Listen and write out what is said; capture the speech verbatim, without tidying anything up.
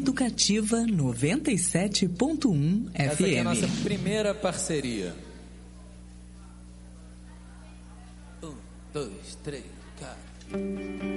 Educativa noventa e sete ponto um F M. Essa aqui é a nossa primeira parceria. Um, dois, três, quatro.